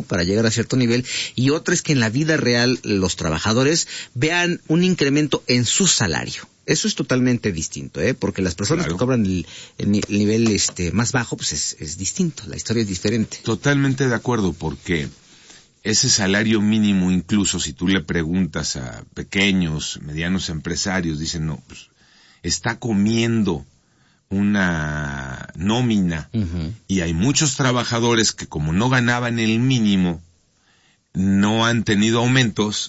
para llegar a cierto nivel, y otra es que en la vida real los trabajadores vean un incremento en su salario. Eso es totalmente distinto, porque las personas que cobran el nivel más bajo, pues es distinto, la historia es diferente. Totalmente de acuerdo, porque ese salario mínimo, incluso si tú le preguntas a pequeños, medianos empresarios, dicen, no, pues está comiendo una nómina, y hay muchos trabajadores que como no ganaban el mínimo, no han tenido aumentos